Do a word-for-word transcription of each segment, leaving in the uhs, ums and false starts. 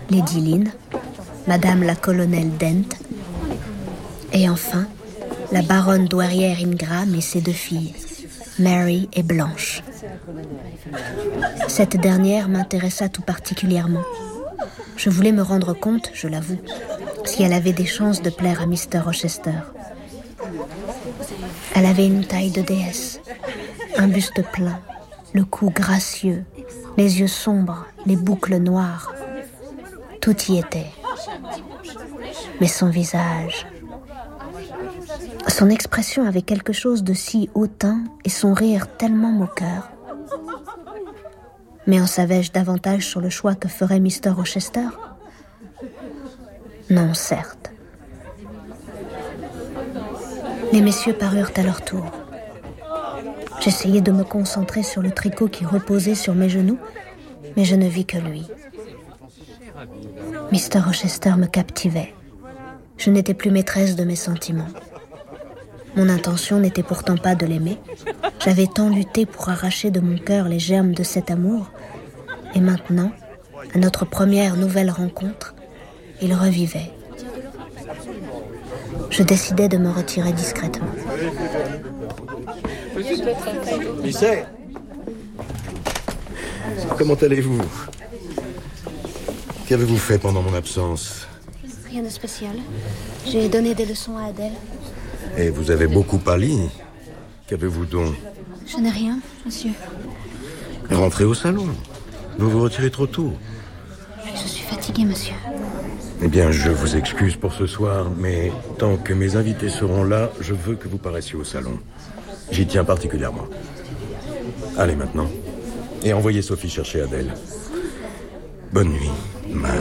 Lady Lynn, Madame la colonelle Dent, et enfin, la baronne douairière Ingram et ses deux filles, Mary et Blanche. Cette dernière m'intéressa tout particulièrement. Je voulais me rendre compte, je l'avoue, si elle avait des chances de plaire à mister Rochester. Elle avait une taille de déesse, un buste plein, le cou gracieux, les yeux sombres, les boucles noires. Tout y était. Mais son visage... Son expression avait quelque chose de si hautain et son rire tellement moqueur. Mais en savais-je davantage sur le choix que ferait mister Rochester ? Non, certes. Les messieurs parurent à leur tour. J'essayai de me concentrer sur le tricot qui reposait sur mes genoux, mais je ne vis que lui. mister Rochester me captivait. Je n'étais plus maîtresse de mes sentiments. Mon intention n'était pourtant pas de l'aimer. J'avais tant lutté pour arracher de mon cœur les germes de cet amour. Et maintenant, à notre première nouvelle rencontre, il revivait. Je décidai de me retirer discrètement. Lycée, comment allez-vous ? Qu'avez-vous fait pendant mon absence ? Rien de spécial. J'ai donné des leçons à Adèle. Et vous avez beaucoup pâli. Qu'avez-vous donc ? Je n'ai rien, monsieur. Rentrez au salon. Vous vous retirez trop tôt. Je suis fatiguée, monsieur. Eh bien, je vous excuse pour ce soir, mais tant que mes invités seront là, je veux que vous paraissiez au salon. J'y tiens particulièrement. Allez maintenant. Et envoyez Sophie chercher Adèle. Bonne nuit, ma...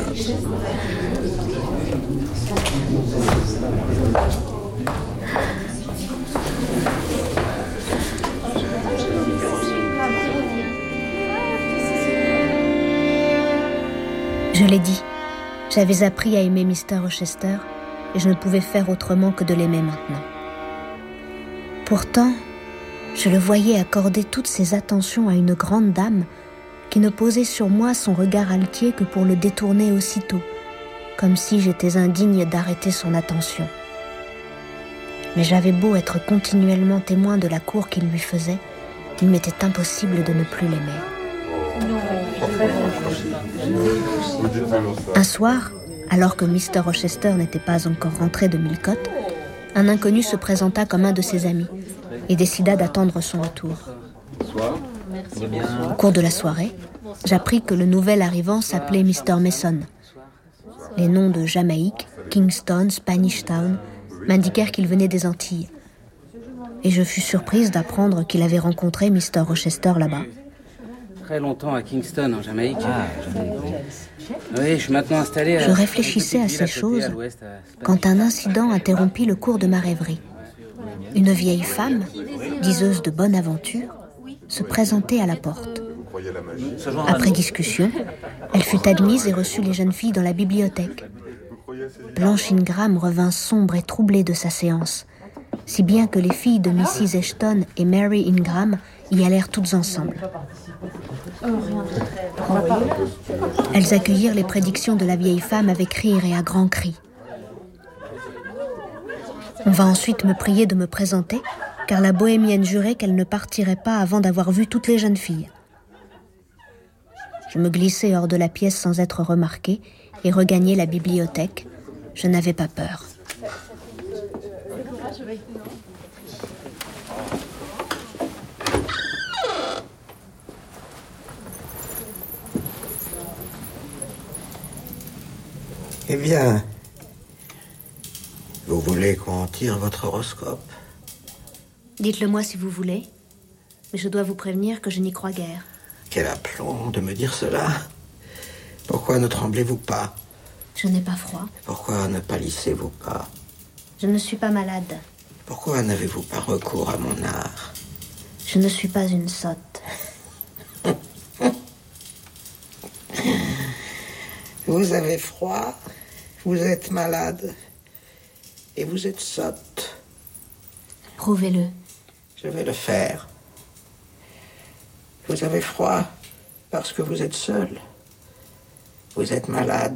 Je l'ai dit, j'avais appris à aimer mister Rochester et je ne pouvais faire autrement que de l'aimer maintenant. Pourtant, je le voyais accorder toutes ses attentions à une grande dame qui ne posait sur moi son regard altier que pour le détourner aussitôt, comme si j'étais indigne d'arrêter son attention. Mais j'avais beau être continuellement témoin de la cour qu'il lui faisait, il m'était impossible de ne plus l'aimer. Un soir, alors que mister Rochester n'était pas encore rentré de Millcote, un inconnu se présenta comme un de ses amis et décida d'attendre son retour. Au cours de la soirée, j'appris que le nouvel arrivant s'appelait mister Mason. Les noms de Jamaïque, Kingston, Spanish Town m'indiquèrent qu'il venait des Antilles. Et je fus surprise d'apprendre qu'il avait rencontré mister Rochester là-bas. Très longtemps à Kingston, en Jamaïque. Ah, oui, je suis maintenant installé à... Je réfléchissais à ces choses quand un incident interrompit le cours de ma rêverie. Une vieille femme, diseuse de bonne aventure, se présentait à la porte. Après discussion, elle fut admise et reçut les jeunes filles dans la bibliothèque. Blanche Ingram revint sombre et troublée de sa séance, si bien que les filles de missus Eshton et Mary Ingram y allèrent toutes ensemble. Elles accueillirent les prédictions de la vieille femme avec rire et à grands cris. On va ensuite me prier de me présenter, car la bohémienne jurait qu'elle ne partirait pas avant d'avoir vu toutes les jeunes filles. Je me glissai hors de la pièce sans être remarquée et regagnai la bibliothèque. Je n'avais pas peur. Eh bien, vous voulez qu'on tire votre horoscope ? Dites-le moi si vous voulez, mais je dois vous prévenir que je n'y crois guère. Quel aplomb de me dire cela. Pourquoi ne tremblez-vous pas ? Je n'ai pas froid. Pourquoi ne pâlissez-vous pas ? Je ne suis pas malade. Pourquoi n'avez-vous pas recours à mon art ? Je ne suis pas une sotte. Vous avez froid, vous êtes malade, et vous êtes sotte. Prouvez-le. Je vais le faire. Vous avez froid parce que vous êtes seul. Vous êtes malade